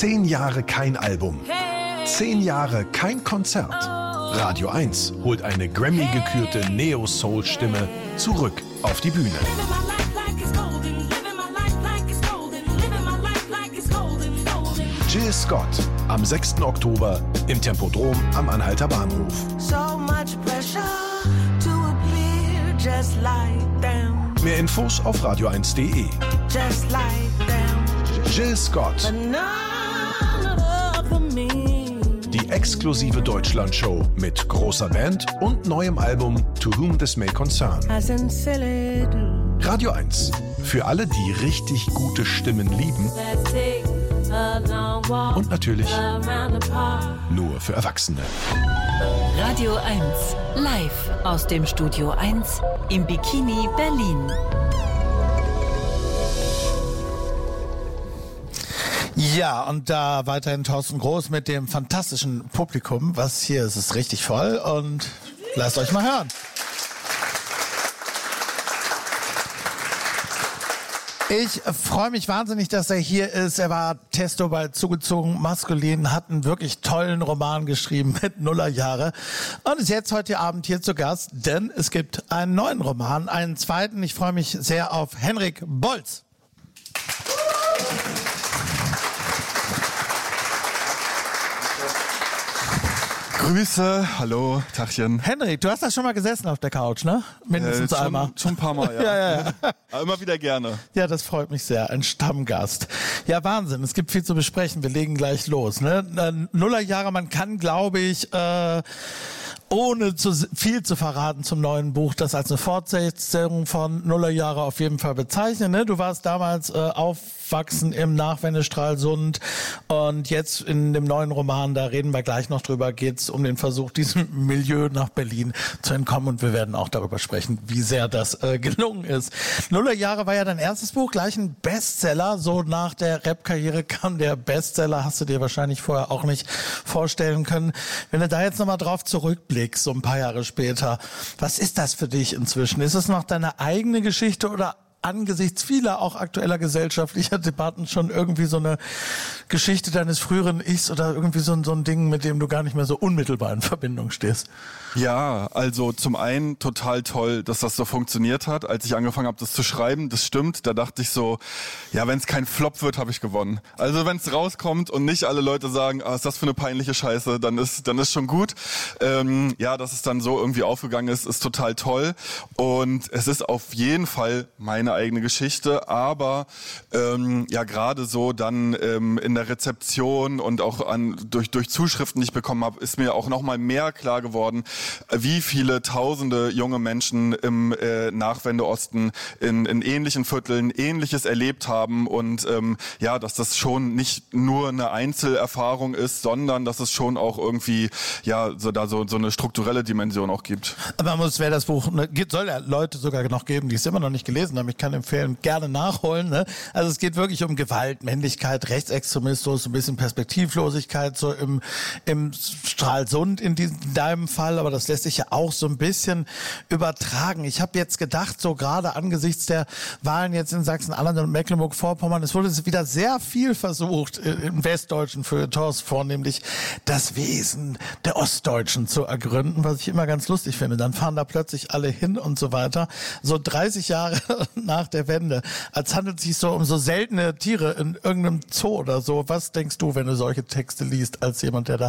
10 Jahre kein Album. 10 Jahre kein Konzert. Radio 1 holt eine Grammy-gekürte Neo-Soul-Stimme zurück auf die Bühne. Jill Scott am 6. Oktober im Tempodrom am Anhalter Bahnhof. Mehr Infos auf radio1.de. Jill Scott. Die exklusive Deutschland-Show mit großer Band und neuem Album To Whom This May Concern. Radio 1. Für alle, die richtig gute Stimmen lieben. Und natürlich nur für Erwachsene. Radio 1 live aus dem Studio 1 im Bikini Berlin. Ja, und da weiterhin Thorsten Groß mit dem fantastischen Publikum. Was hier ist, ist richtig voll und lasst euch mal hören. Ich freue mich wahnsinnig, dass er hier ist. Er war Testo bei Zugezogen Maskulin, hat einen wirklich tollen Roman geschrieben mit Nullerjahre und ist jetzt heute Abend hier zu Gast, denn es gibt einen neuen Roman, einen zweiten. Ich freue mich sehr auf Henrik Bolz. Grüße, hallo, Tachchen. Henrik, du hast da schon mal gesessen auf der Couch, ne? Mindestens einmal. Schon ein paar Mal, ja. Ja. Aber immer wieder gerne. Ja, das freut mich sehr. Ein Stammgast. Ja, Wahnsinn. Es gibt viel zu besprechen. Wir legen gleich los, ne? Nullerjahre, man kann, glaube ich, ohne zu viel zu verraten zum neuen Buch, das als eine Fortsetzung von Nullerjahre auf jeden Fall bezeichnen. Ne? Du warst damals aufwachsen im Nachwendestralsund und jetzt in dem neuen Roman, da reden wir gleich noch drüber, geht es um den Versuch, diesem Milieu nach Berlin zu entkommen und wir werden auch darüber sprechen, wie sehr das gelungen ist. Nullerjahre war ja dein erstes Buch, gleich ein Bestseller. So nach der Rap-Karriere kam der Bestseller, hast du dir wahrscheinlich vorher auch nicht vorstellen können. Wenn du da jetzt nochmal drauf zurückblickst, so ein paar Jahre später. Was ist das für dich inzwischen? Ist es noch deine eigene Geschichte oder angesichts vieler auch aktueller gesellschaftlicher Debatten schon irgendwie so eine Geschichte deines früheren Ichs oder irgendwie so ein Ding, mit dem du gar nicht mehr so unmittelbar in Verbindung stehst? Ja, also zum einen total toll, dass das so funktioniert hat. Als ich angefangen habe, das zu schreiben, das stimmt, da dachte ich so, ja, wenn es kein Flop wird, habe ich gewonnen. Also wenn es rauskommt und nicht alle Leute sagen, ist das für eine peinliche Scheiße, dann ist schon gut. Ja, dass es dann so irgendwie aufgegangen ist total toll. Und es ist auf jeden Fall meine eigene Geschichte, aber ja, gerade so dann in der Rezeption und auch durch Zuschriften, die ich bekommen habe, ist mir auch nochmal mehr klar geworden, wie viele tausende junge Menschen im Nachwendeosten in ähnlichen Vierteln Ähnliches erlebt haben und ja, dass das schon nicht nur eine Einzelerfahrung ist, sondern dass es schon auch irgendwie ja so eine strukturelle Dimension auch gibt. Aber wer das Buch, soll ja Leute sogar noch geben, die es immer noch nicht gelesen haben. Ich kann empfehlen, gerne nachholen. Ne? Also es geht wirklich um Gewalt, Männlichkeit, Rechtsextremismus, ein bisschen Perspektivlosigkeit so im Stralsund in deinem Fall, aber das lässt sich ja auch so ein bisschen übertragen. Ich habe jetzt gedacht, so gerade angesichts der Wahlen jetzt in Sachsen-Anhalt und Mecklenburg-Vorpommern, es wurde wieder sehr viel versucht, im westdeutschen Feuilletons vornehmlich das Wesen der Ostdeutschen zu ergründen, was ich immer ganz lustig finde. Dann fahren da plötzlich alle hin und so weiter. So 30 Jahre nach der Wende, als handelt es sich so um so seltene Tiere in irgendeinem Zoo oder so. Was denkst du, wenn du solche Texte liest, als jemand, der da...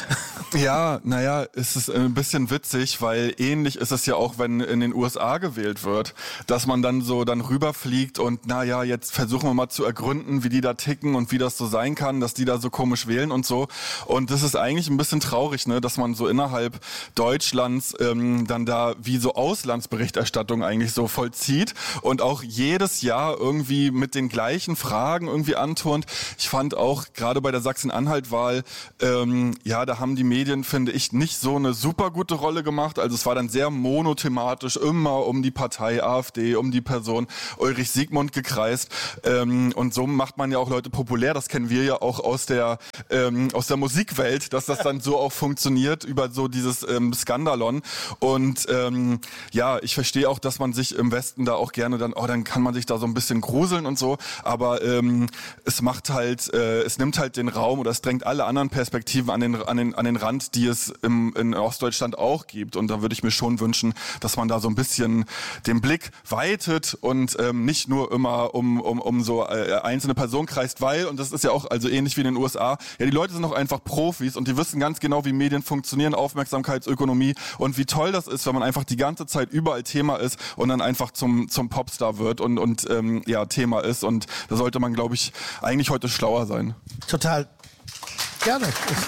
Ja, naja, es ist ein bisschen witzig, weil ähnlich ist es ja auch, wenn in den USA gewählt wird, dass man dann rüberfliegt und naja, jetzt versuchen wir mal zu ergründen, wie die da ticken und wie das so sein kann, dass die da so komisch wählen und so. Und das ist eigentlich ein bisschen traurig, ne, dass man so innerhalb Deutschlands dann da wie so Auslandsberichterstattung eigentlich so vollzieht und auch jedes Jahr irgendwie mit den gleichen Fragen irgendwie anturnt. Ich fand auch gerade bei der Sachsen-Anhalt-Wahl, ja, da haben die Medien Medien, finde ich, nicht so eine super gute Rolle gemacht. Also es war dann sehr monothematisch, immer um die Partei AfD, um die Person Ulrich Siegmund gekreist. Und so macht man ja auch Leute populär. Das kennen wir ja auch aus der Musikwelt, dass das dann so auch funktioniert über so dieses Skandalon. Und ja, ich verstehe auch, dass man sich im Westen da auch gerne dann kann man sich da so ein bisschen gruseln und so. Aber es nimmt halt den Raum oder es drängt alle anderen Perspektiven an den Rand, die es in Ostdeutschland auch gibt. Und da würde ich mir schon wünschen, dass man da so ein bisschen den Blick weitet und nicht nur immer um so einzelne Personen kreist, weil, und das ist ja auch also ähnlich wie in den USA, ja, die Leute sind auch einfach Profis und die wissen ganz genau, wie Medien funktionieren, Aufmerksamkeitsökonomie und wie toll das ist, wenn man einfach die ganze Zeit überall Thema ist und dann einfach zum Popstar wird und ja, Thema ist. Und da sollte man, glaube ich, eigentlich heute schlauer sein. Total. Gerne.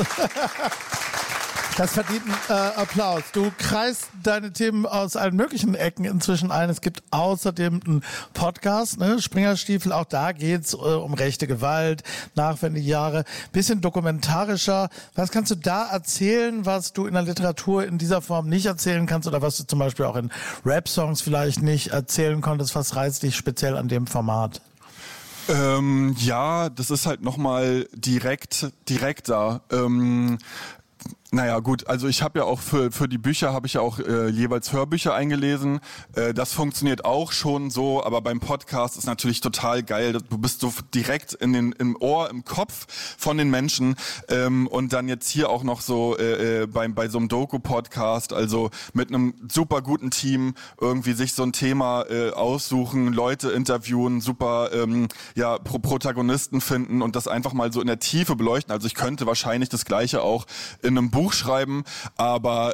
Das verdient Applaus. Du kreist deine Themen aus allen möglichen Ecken inzwischen ein. Es gibt außerdem einen Podcast, ne? Springerstiefel, auch da geht's um rechte Gewalt, Nachwendejahre, bisschen dokumentarischer. Was kannst du da erzählen, was du in der Literatur in dieser Form nicht erzählen kannst oder was du zum Beispiel auch in Rap-Songs vielleicht nicht erzählen konntest? Was reizt dich speziell an dem Format? Ja, das ist halt nochmal direkt da. Naja, gut, also ich habe ja auch für die Bücher habe ich ja auch jeweils Hörbücher eingelesen. Das funktioniert auch schon so, aber beim Podcast ist natürlich total geil. Du bist so direkt im Ohr, im Kopf von den Menschen und dann jetzt hier auch noch so bei so einem Doku-Podcast, also mit einem super guten Team irgendwie sich so ein Thema aussuchen, Leute interviewen, super Protagonisten finden und das einfach mal so in der Tiefe beleuchten. Also ich könnte wahrscheinlich das Gleiche auch in einem Buch schreiben, aber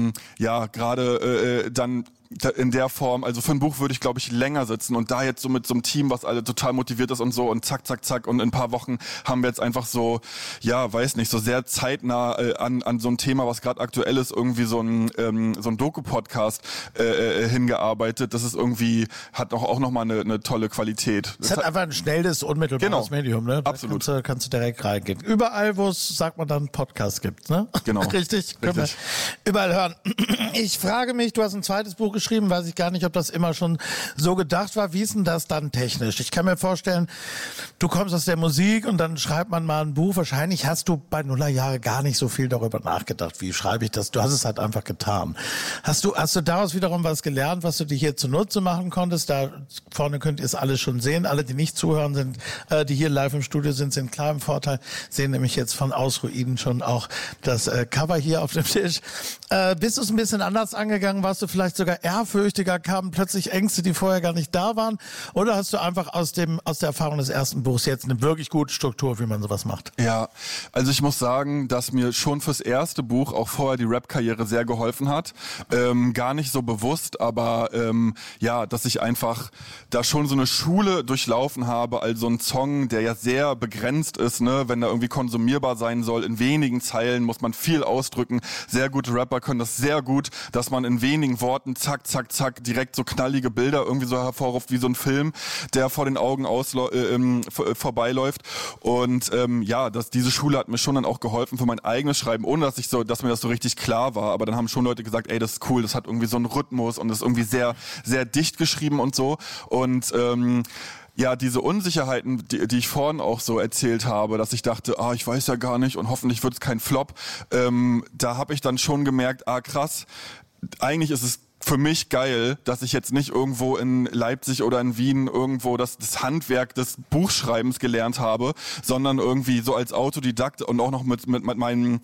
gerade dann in der Form, also für ein Buch würde ich, glaube ich, länger sitzen und da jetzt so mit so einem Team, was alle total motiviert ist und so und zack, zack, zack und in ein paar Wochen haben wir jetzt einfach so, ja, weiß nicht, so sehr zeitnah an so ein Thema, was gerade aktuell ist, irgendwie so ein Doku-Podcast hingearbeitet. Das ist irgendwie, hat auch nochmal eine tolle Qualität. Es hat einfach ein schnelles, unmittelbares Medium, ne? Da absolut. Kannst du direkt reingehen. Überall, wo es, sagt man dann, Podcast gibt, ne? Genau. Richtig. Können wir überall hören. Ich frage mich, du hast ein zweites Buch geschrieben, weiß ich gar nicht, ob das immer schon so gedacht war. Wie ist denn das dann technisch? Ich kann mir vorstellen, du kommst aus der Musik und dann schreibt man mal ein Buch. Wahrscheinlich hast du bei Nullerjahre gar nicht so viel darüber nachgedacht. Wie schreibe ich das? Du hast es halt einfach getan. Hast du daraus wiederum was gelernt, was du dir hier zunutze machen konntest? Da vorne könnt ihr es alle schon sehen. Alle, die nicht zuhören, die hier live im Studio sind klar im Vorteil. Sehen nämlich jetzt von Ausruiden schon auch das Cover hier auf dem Tisch. Bist du es ein bisschen anders angegangen? Warst du vielleicht sogar ehrfürchtiger, kamen plötzlich Ängste, die vorher gar nicht da waren? Oder hast du einfach aus der Erfahrung des ersten Buchs jetzt eine wirklich gute Struktur, wie man sowas macht? Ja, also ich muss sagen, dass mir schon fürs erste Buch auch vorher die Rap-Karriere sehr geholfen hat. Gar nicht so bewusst, aber dass ich einfach da schon so eine Schule durchlaufen habe, also ein Song, der ja sehr begrenzt ist, ne, wenn er irgendwie konsumierbar sein soll, in wenigen Zeilen muss man viel ausdrücken. Sehr gute Rapper können das sehr gut, dass man in wenigen Worten zack, zack, zack, direkt so knallige Bilder irgendwie so hervorruft wie so ein Film, der vor den Augen vorbeiläuft. Und diese Schule hat mir schon dann auch geholfen für mein eigenes Schreiben, ohne dass mir das so richtig klar war. Aber dann haben schon Leute gesagt, ey, das ist cool, das hat irgendwie so einen Rhythmus und ist irgendwie sehr, sehr dicht geschrieben und so. Und diese Unsicherheiten, die ich vorhin auch so erzählt habe, dass ich dachte, ich weiß ja gar nicht und hoffentlich wird es kein Flop, da habe ich dann schon gemerkt, krass, eigentlich ist es für mich geil, dass ich jetzt nicht irgendwo in Leipzig oder in Wien irgendwo das Handwerk des Buchschreibens gelernt habe, sondern irgendwie so als Autodidakt und auch noch mit meinem,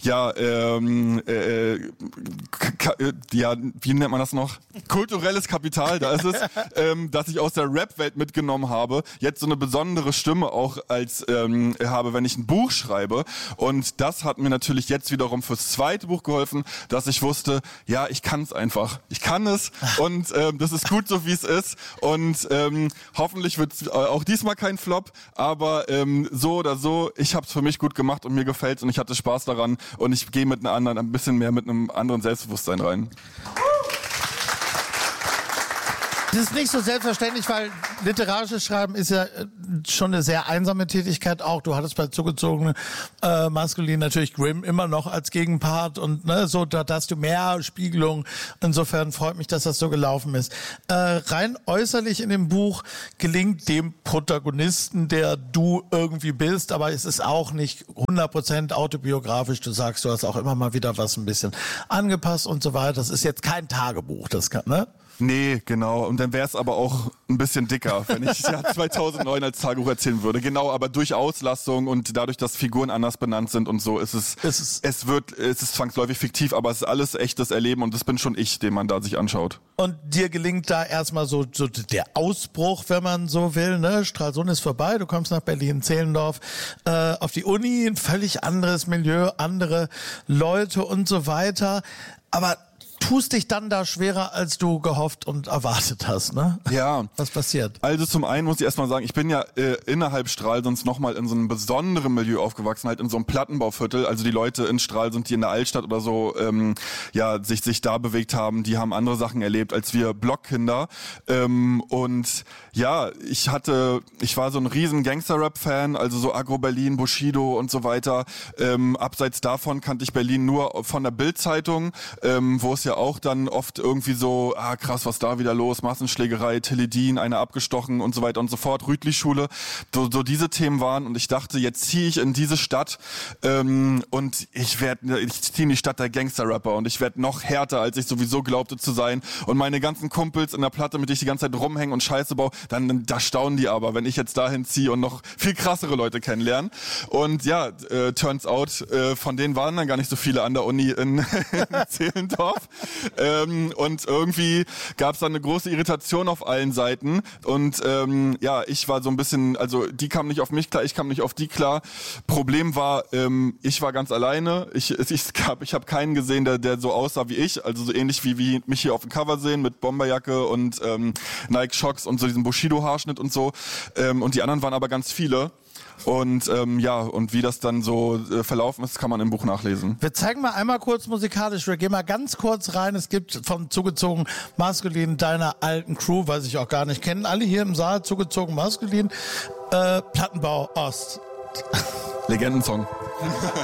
wie nennt man das noch? Kulturelles Kapital, da ist es, dass ich aus der Rap-Welt mitgenommen habe, jetzt so eine besondere Stimme auch als habe, wenn ich ein Buch schreibe. Und das hat mir natürlich jetzt wiederum fürs zweite Buch geholfen, dass ich wusste, ja, ich kann es einfach. Ich kann es und das ist gut so, wie es ist und hoffentlich wird es auch diesmal kein Flop, aber so oder so, ich habe es für mich gut gemacht und mir gefällt's und ich hatte Spaß daran und ich gehe mit ein bisschen mehr mit einem anderen Selbstbewusstsein rein. Das ist nicht so selbstverständlich, weil literarisches Schreiben ist ja schon eine sehr einsame Tätigkeit auch. Du hattest bei Zugezogene Maskulin natürlich Grimm immer noch als Gegenpart und ne, so, da hast du mehr Spiegelung. Insofern freut mich, dass das so gelaufen ist. Rein äußerlich in dem Buch gelingt dem Protagonisten, der du irgendwie bist, aber es ist auch nicht 100% autobiografisch. Du sagst, du hast auch immer mal wieder was ein bisschen angepasst und so weiter. Das ist jetzt kein Tagebuch, das kann, ne? Nee, genau. Und dann wäre es aber auch ein bisschen dicker, wenn ich das Jahr 2009 als Tagebuch erzählen würde. Genau, aber durch Auslassung und dadurch, dass Figuren anders benannt sind und so, ist es ist zwangsläufig fiktiv, aber es ist alles echtes Erleben und das bin schon ich, den man da sich anschaut. Und dir gelingt da erstmal so der Ausbruch, wenn man so will, ne? Stralsund ist vorbei, du kommst nach Berlin-Zehlendorf auf die Uni, ein völlig anderes Milieu, andere Leute und so weiter. Aber tust dich dann da schwerer, als du gehofft und erwartet hast, ne? Ja. Was passiert? Also zum einen muss ich erstmal sagen, ich bin ja innerhalb Stralsunds nochmal in so einem besonderen Milieu aufgewachsen, halt in so einem Plattenbauviertel. Also die Leute in Stralsund, die in der Altstadt oder so sich da bewegt haben, die haben andere Sachen erlebt als wir Blockkinder. Und ja, ich war so ein riesen Gangster-Rap-Fan, also so Agro-Berlin, Bushido und so weiter. Abseits davon kannte ich Berlin nur von der Bild-Zeitung, wo es ja auch dann oft irgendwie so, krass, was da wieder los, Massenschlägerei, Teledin, einer abgestochen und so weiter und so fort, Rütli-Schule, so diese Themen waren und ich dachte, jetzt ziehe ich in diese Stadt und ich ziehe in die Stadt der Gangster-Rapper und ich werde noch härter, als ich sowieso glaubte zu sein und meine ganzen Kumpels in der Platte, mit denen ich die ganze Zeit rumhänge und Scheiße baue, dann da staunen die aber, wenn ich jetzt dahin ziehe und noch viel krassere Leute kennenlerne und ja, turns out, von denen waren dann gar nicht so viele an der Uni in Zehlendorf. Und irgendwie gab es dann eine große Irritation auf allen Seiten und ich war so ein bisschen, also die kamen nicht auf mich klar, ich kam nicht auf die klar. Problem war, ich war ganz alleine, ich habe keinen gesehen, der so aussah wie ich, also so ähnlich wie mich hier auf dem Cover sehen mit Bomberjacke und Nike Shocks und so diesem Bushido-Haarschnitt und so und die anderen waren aber ganz viele. Und und wie das dann so verlaufen ist, kann man im Buch nachlesen. Wir zeigen mal einmal kurz musikalisch, wir gehen mal ganz kurz rein. Es gibt von Zugezogen Maskulin, deiner alten Crew, weiß ich auch gar nicht, kennen alle hier im Saal Zugezogen Maskulin, Plattenbau Ost. Legendensong.